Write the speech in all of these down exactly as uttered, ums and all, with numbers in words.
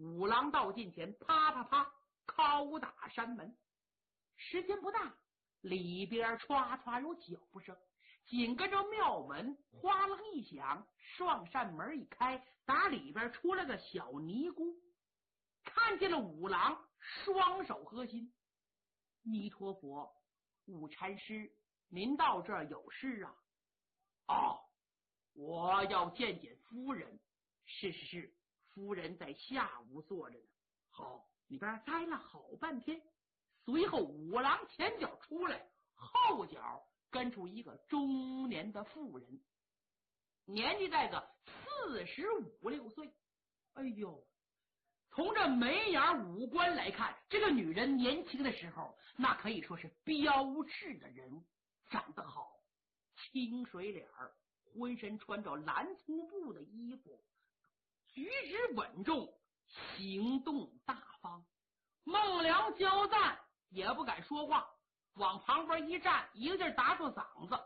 五郎到近前，啪啪啪敲打山门。时间不大，里边唰唰有脚步声，紧跟着庙门哗啦一响，双扇门一开，打里边出来个小尼姑，看见了五郎，双手合心：弥陀佛，五禅师，您到这儿有事啊？哦，我要见见夫人。是是是，夫人在下屋坐着呢。好，里边待了好半天。随后五郎前脚出来，后脚跟出一个中年的妇人，年纪在个四十五六岁。哎呦，从这眉眼五官来看，这个女人年轻的时候那可以说是标致的人物，长得好，清水脸儿，浑身穿着蓝粗布的衣服，举止稳重，行动大方。孟良交赞也不敢说话，往旁边一站，一个劲儿打出嗓子：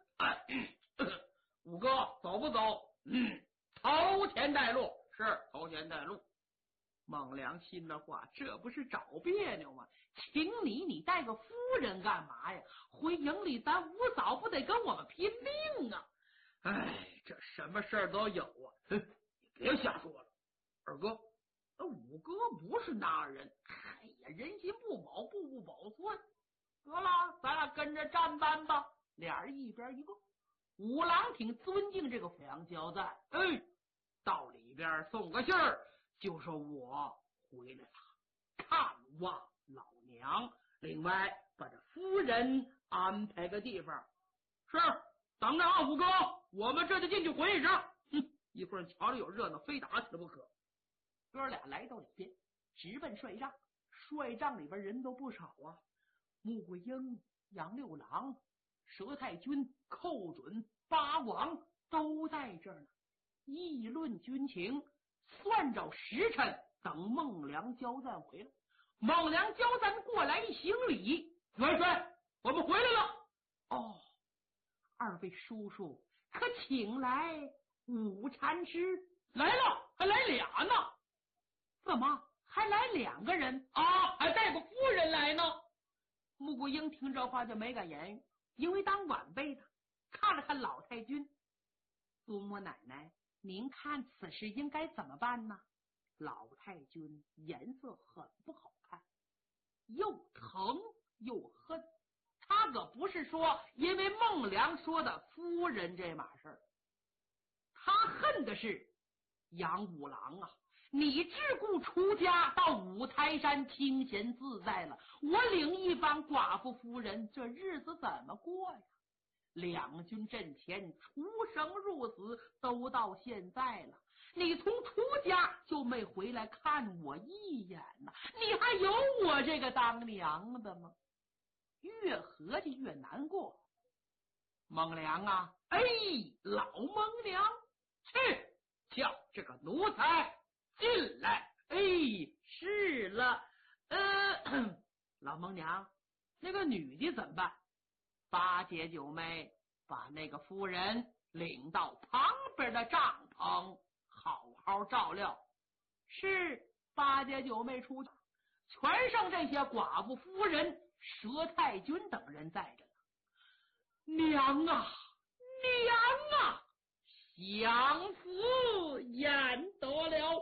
五哥走不走？嗯，头前带路。是，头前带路。孟良心的话，这不是找别扭吗？请你，你带个夫人干嘛呀？回营里咱五嫂不得跟我们拼命啊！哎，这什么事儿都有啊！哼，你别瞎说了，二哥，五哥不是那人。哎呀，人心不保，步步保寸。得了，咱俩跟着站班吧。俩人一边一个。五郎挺尊敬这个淼阳交赞，哎，到里边送个信儿，就说我回来了，看望老娘。另外，把这夫人安排个地方。是，等着啊，五哥，我们这就进去会上。哼，一会儿瞧着有热闹，非打起来不可。哥俩来到里边，直奔帅帐。帅帐里边人都不少啊，穆桂英、杨六郎、佘太君、寇准、八王都在这儿呢，议论军情，算着时辰，等孟良交赞回来。孟良交赞过来一行礼：元帅，我们回来了。哦，二位叔叔可请来五禅师？来了，还来俩呢。怎么还来两个人啊？还带个夫人来呢。穆桂英听这话就没敢言语，因为当晚辈的看了看老太君：祖母奶奶，您看此事应该怎么办呢？老太君颜色很不好看，又疼又恨。他可不是说因为孟良说的夫人这码事儿，他恨的是杨五郎啊！你自顾出家到五台山清闲自在了，我领一帮寡妇夫人，这日子怎么过呀？两军阵前出生入死都到现在了，你从出家就没回来看我一眼呢，你还有我这个当娘的吗？越合计越难过。孟良啊，哎，老孟良，去叫这个奴才进来。哎，是了，呃，老孟娘，那个女的怎么办？八姐九妹把那个夫人领到旁边的帐篷，好好照料。是，八姐九妹出去，全剩这些寡妇夫人、佘太君等人在着呢。娘啊，娘啊，享福演得了。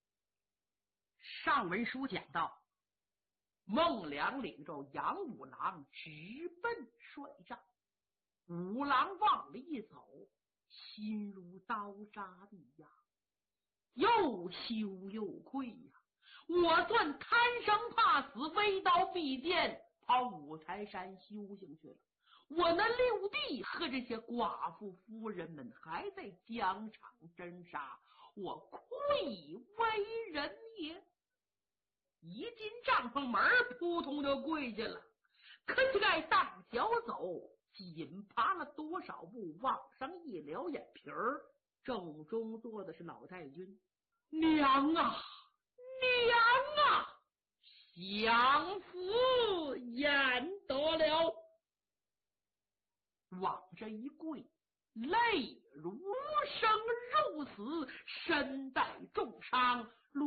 上文书讲到，孟良领着杨五郎直奔帅帐，五郎往里一走，心如刀扎地呀，又羞又愧呀。我算贪生怕死，挥刀避剑，跑五台山修行去了。我那六弟和这些寡妇夫人们还在疆场征杀，我愧为人也。一进帐篷门，扑通就跪下了，可该大脚走，紧爬了多少步，往上一撩眼皮儿，正中坐的是老太君。娘啊，娘啊，享福演得了。往这一跪，泪如生如死，身带重伤，